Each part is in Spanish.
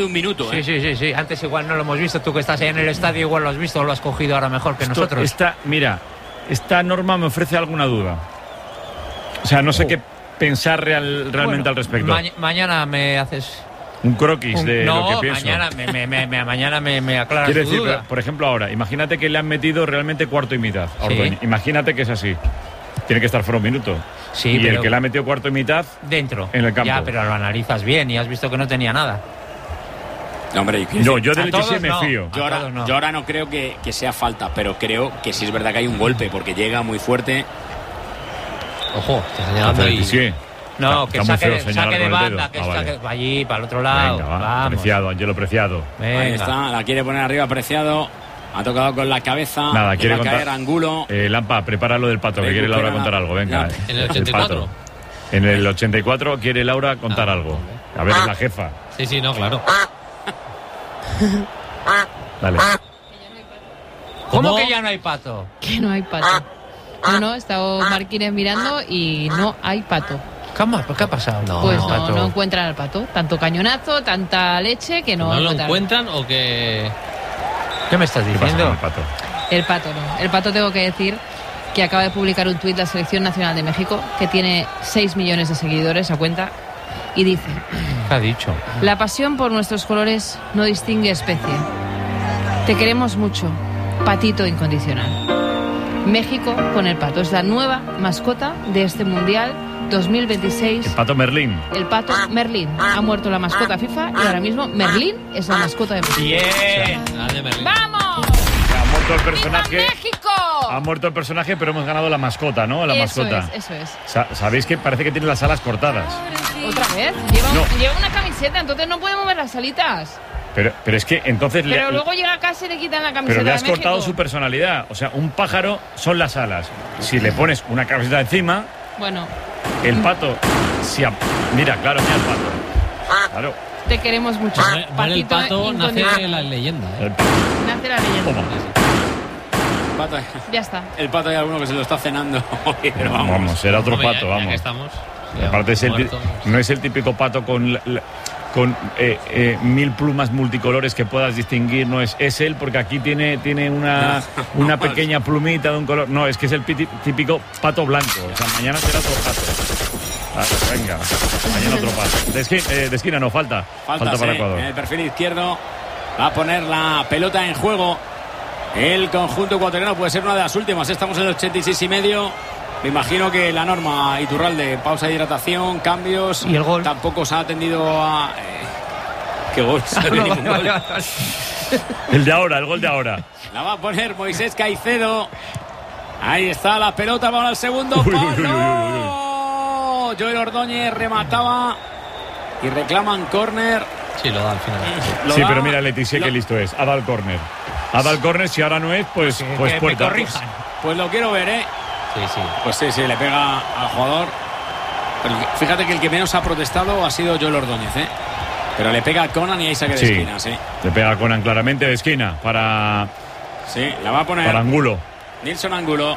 de 1 minuto. Sí. Antes igual no lo hemos visto. Tú que estás ahí en el estadio igual lo has visto o lo has cogido ahora mejor que nosotros. Esta norma me ofrece alguna duda. O sea, no sé qué pensar realmente al respecto. Mañana me haces... Un croquis de lo que pienso. Mañana me aclaras tu duda. Quiero decir, por ejemplo, ahora, imagínate que le han metido realmente cuarto y mitad a Ordóñez. Imagínate que es así. Tiene que estar fuera 1 minuto. Sí, y pero el que le ha metido cuarto y mitad dentro. En el campo. Ya, pero lo analizas bien y has visto que no tenía nada. No, hombre, yo de Letizia me fío. Yo ahora no creo que sea falta, pero creo que sí es verdad que hay un golpe, porque llega muy fuerte. Ojo, te señalando ahí. No, que saque de banda, que vale. saque allí, para el otro lado. Venga, va. Vamos. Preciado, Angelo Preciado. Venga. Ahí está, la quiere poner arriba Preciado. Ha tocado con la cabeza. Nada, quiere va a caer contar. Angulo. Lampa, prepara lo del Pato, que quiere Laura contar algo. Venga. En el 84. En el 84 quiere Laura contar algo. A ver, es la jefa. Sí, no, claro. Dale. ¿Cómo que ya no hay Pato? Que no hay Pato. No, he estado Marquines mirando y no hay Pato. ¿Qué ha pasado? Pues no encuentran al Pato. Tanto cañonazo, tanta leche que no lo encuentran o que... ¿Qué me estás diciendo? El Pato no. El Pato tengo que decir que acaba de publicar un tuit la Selección Nacional de México, que tiene 6 millones de seguidores a cuenta, y dice: ¿Qué ha dicho? La pasión por nuestros colores no distingue especie. Te queremos mucho, Patito incondicional. México con el Pato es la nueva mascota de este Mundial 2026. El Pato Merlín. El Pato Merlín. Ha muerto la mascota FIFA y ahora mismo Merlín es la mascota de México. ¡Bien! ¡Vamos! Ha muerto el personaje. ¡Viva México! Ha muerto el personaje, pero hemos ganado la mascota, ¿no? La mascota. Eso es. ¿Sabéis que parece que tiene las alas cortadas? ¿Otra vez? Lleva una camiseta, entonces no podemos ver las alitas. Pero es que entonces... Pero luego llega a casa y le quitan la camiseta. Pero le has de México. cortado su personalidad. O sea, un pájaro son las alas. Si le pones una camiseta encima... Bueno. El Pato... Mira el Pato. Claro. Te queremos mucho. Vale, el Pato nace la leyenda. Nace la leyenda. Pato, ya está. El Pato hay alguno que se lo está cenando. Pero vamos, será otro Hombre, Pato, ya vamos. que estamos, aparte no es el típico Pato con 1000 plumas multicolores que puedas distinguir. No es él, porque aquí tiene una pequeña plumita de un color. No, es que es el típico Pato blanco. O sea, mañana será otro Pato. Venga, mañana otro Pato. De esquina no, falta para Ecuador. En el perfil izquierdo va a poner la pelota en juego. El conjunto ecuatoriano puede ser una de las últimas. Estamos en el 86,5. Me imagino que la norma Iturralde, pausa de hidratación, cambios. ¿Y el gol? Tampoco se ha atendido a... ¿Qué gol? El gol de ahora. La va a poner Moisés Caicedo. Ahí está la pelota para el segundo palo. Joel Ordóñez remataba y reclaman córner. Sí, lo da al final. Pero mira Letizia qué listo es. Ha dado el córner. Si ahora no es, pues puerta. Pues lo quiero ver, ¿eh? Sí. Pues sí, le pega al jugador. Pero fíjate que el que menos ha protestado ha sido Joel Ordóñez, ¿eh? Pero le pega a Conan y ahí saque de esquina, sí. Le pega a Conan claramente de esquina para... Sí, la va a poner... Para Angulo. Nilson Angulo.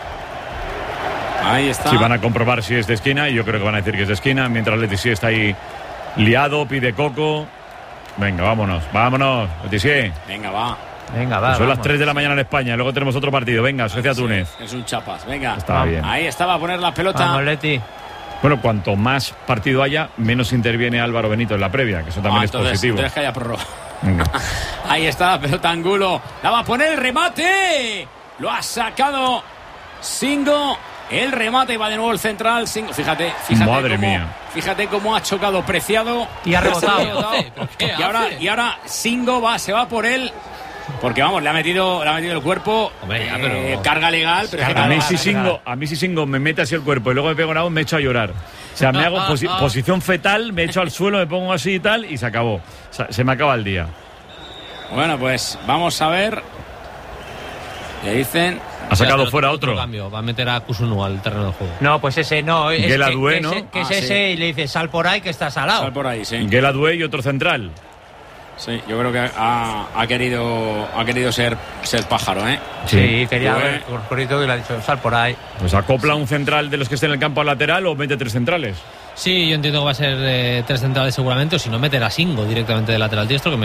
Ahí está. Sí, van a comprobar si es de esquina y yo creo que van a decir que es de esquina. Mientras Letizia está ahí liado, pide coco. Venga, vámonos, Letizia. Venga, va. Pues son las 3 de la mañana en España. Luego tenemos otro partido. Venga, Suecia-Túnez. Es un chapas. Venga. Está bien. Ahí está, va a poner la pelota. Vamos, Leti. Bueno, cuanto más partido haya, menos interviene Álvaro Benito en la previa, que eso también es positivo. Entonces que haya prórroga. Ahí está la pelota Angulo. La va a poner el remate. Lo ha sacado Singo. El remate va de nuevo el central. Singo. Fíjate. Madre mía. Fíjate cómo ha chocado Preciado. Y ha rebotado. Y ahora Singo se va por él. Porque vamos, le ha metido el cuerpo. Hombre, pero... carga legal, pero a mí si Singo me mete así el cuerpo y luego me pego una voz, me echo a llorar. O sea, me hago posición fetal, me echo al suelo, me pongo así y tal, y se acabó. O sea, se me acaba el día. Bueno, pues vamos a ver. Le dicen... Ha sacado fuera otro. Cambio, va a meter a Kusunu al terreno de juego. No, pues ese no. Es Gueladue, ¿no? Que es ese y le dice, sal por ahí que estás al lado. Sal por ahí, sí. Gueladue y otro central. Sí, yo creo que ha querido ser pájaro, ¿eh? Sí, quería ver corporito y le ha dicho, sal por ahí. Pues acopla un central de los que estén en el campo al lateral o mete 3 centrales. Sí, yo entiendo que va a ser 3 centrales seguramente, o si no meter a Singo directamente de lateral diestro, que